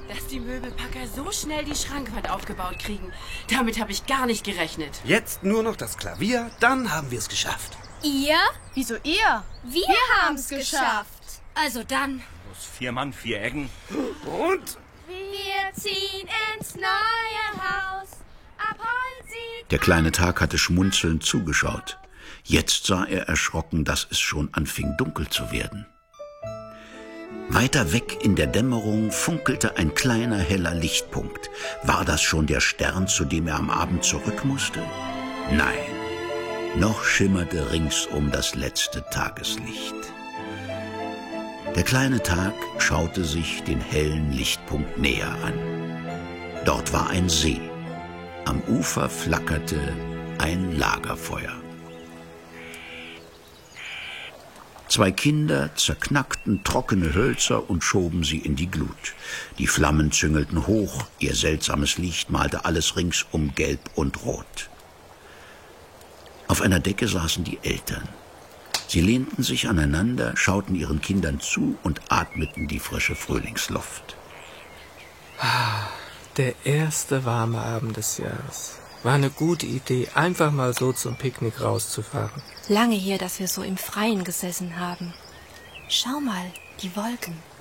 Dass die Möbelpacker so schnell die Schrankwand aufgebaut kriegen, damit habe ich gar nicht gerechnet. Jetzt nur noch das Klavier, dann haben wir es geschafft. Ihr? Wieso ihr? Wir haben's geschafft. Also dann. Los, 4 Mann, 4 Eggen. Und? Wir ziehen ins neue Haus. Ab heute sieht Der kleine Tag hatte schmunzelnd zugeschaut. Jetzt sah er erschrocken, dass es schon anfing, dunkel zu werden. Weiter weg in der Dämmerung funkelte ein kleiner, heller Lichtpunkt. War das schon der Stern, zu dem er am Abend zurück musste? Nein, noch schimmerte ringsum das letzte Tageslicht. Der kleine Tag schaute sich den hellen Lichtpunkt näher an. Dort war ein See. Am Ufer flackerte ein Lagerfeuer. 2 Kinder zerknackten trockene Hölzer und schoben sie in die Glut. Die Flammen züngelten hoch, ihr seltsames Licht malte alles ringsum gelb und rot. Auf einer Decke saßen die Eltern. Sie lehnten sich aneinander, schauten ihren Kindern zu und atmeten die frische Frühlingsluft. Der erste warme Abend des Jahres. War eine gute Idee, einfach mal so zum Picknick rauszufahren. Lange her, dass wir so im Freien gesessen haben. Schau mal, die Wolken.